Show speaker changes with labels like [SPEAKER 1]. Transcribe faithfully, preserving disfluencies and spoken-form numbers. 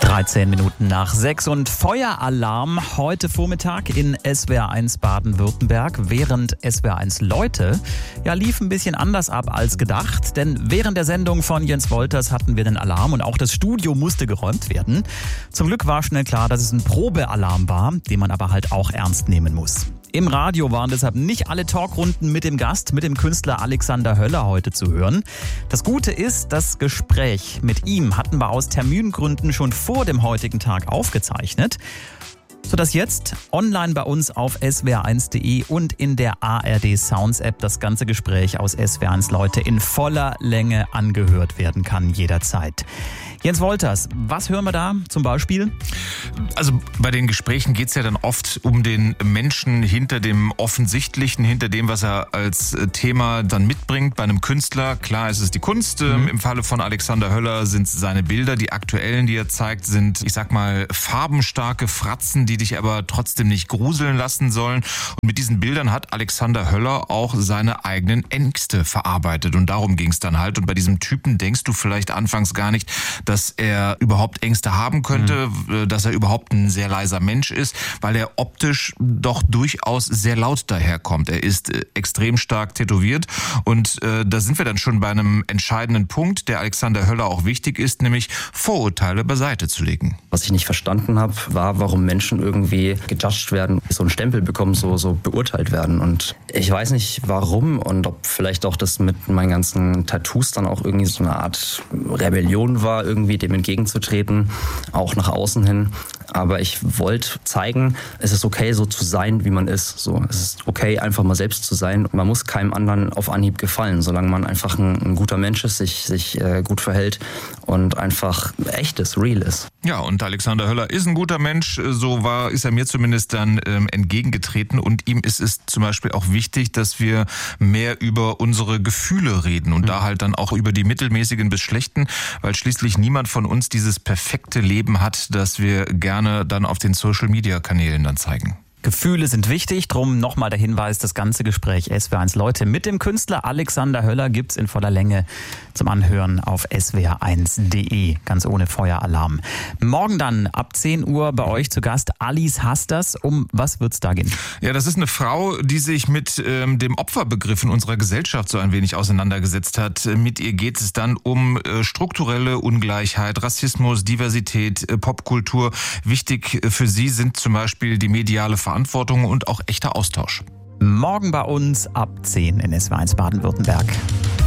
[SPEAKER 1] dreizehn Minuten nach sechs und Feueralarm heute Vormittag in S W R eins Baden-Württemberg. Während S W R eins Leute ja, lief ein bisschen anders ab als gedacht. Denn während der Sendung von Jens Wolters hatten wir den Alarm und auch das Studio musste geräumt werden. Zum Glück war schnell klar, dass es ein Probealarm war, den man aber halt auch ernst nehmen muss. Im Radio waren deshalb nicht alle Talkrunden mit dem Gast, mit dem Künstler Alexander Höller heute zu hören. Das Gute ist, das Gespräch mit ihm hatten wir aus Termingründen schon vor dem heutigen Tag aufgezeichnet, sodass jetzt online bei uns auf S W R eins Punkt de und in der A R D Sounds App das ganze Gespräch aus S W R eins Leute in voller Länge angehört werden kann, jederzeit. Jens Wolters, was hören wir da zum Beispiel?
[SPEAKER 2] Also bei den Gesprächen geht es ja dann oft um den Menschen hinter dem Offensichtlichen, hinter dem, was er als Thema dann mitbringt. Bei einem Künstler, klar, ist es die Kunst. Mhm. Im Falle von Alexander Höller sind es seine Bilder. Die aktuellen, die er zeigt, sind, ich sag mal, farbenstarke Fratzen, die dich aber trotzdem nicht gruseln lassen sollen. Und mit diesen Bildern hat Alexander Höller auch seine eigenen Ängste verarbeitet. Und darum ging es dann halt. Und bei diesem Typen denkst du vielleicht anfangs gar nicht, dass er überhaupt Ängste haben könnte, mhm. dass er überhaupt ein sehr leiser Mensch ist, weil er optisch doch durchaus sehr laut daherkommt. Er ist äh, extrem stark tätowiert und äh, da sind wir dann schon bei einem entscheidenden Punkt, der Alexander Höller auch wichtig ist, nämlich Vorurteile beiseite zu legen.
[SPEAKER 3] Was ich nicht verstanden habe, war, warum Menschen irgendwie gejudged werden, so einen Stempel bekommen, so, so beurteilt werden. Und ich weiß nicht warum und ob vielleicht auch das mit meinen ganzen Tattoos dann auch irgendwie so eine Art Rebellion war, irgendwie dem entgegenzutreten, auch nach außen hin. Aber ich wollte zeigen, es ist okay, so zu sein, wie man ist. So, es ist okay, einfach mal selbst zu sein. Man muss keinem anderen auf Anhieb gefallen, solange man einfach ein, ein guter Mensch ist, sich, sich äh, gut verhält und einfach echt ist, real ist.
[SPEAKER 2] Ja, und Alexander Höller ist ein guter Mensch. So war, ist er mir zumindest dann ähm, entgegengetreten. Und ihm ist es zum Beispiel auch wichtig, dass wir mehr über unsere Gefühle reden und mhm. da halt dann auch über die mittelmäßigen bis schlechten, weil schließlich niemand von uns dieses perfekte Leben hat, das wir gerne dann auf den Social-Media-Kanälen dann zeigen.
[SPEAKER 1] Gefühle sind wichtig, drum nochmal der Hinweis, das ganze Gespräch S W R eins Leute mit dem Künstler Alexander Höller gibt's in voller Länge zum Anhören auf S W R eins Punkt de, ganz ohne Feueralarm. Morgen dann ab zehn Uhr bei euch zu Gast Alice Hasters. Um was wird's da gehen?
[SPEAKER 2] Ja, das ist eine Frau, die sich mit ähm, dem Opferbegriff in unserer Gesellschaft so ein wenig auseinandergesetzt hat. Mit ihr geht es dann um äh, strukturelle Ungleichheit, Rassismus, Diversität, äh, Popkultur. Wichtig für sie sind zum Beispiel die mediale Verantwortung und auch echter Austausch.
[SPEAKER 1] Morgen bei uns ab zehn in S W R eins Baden-Württemberg.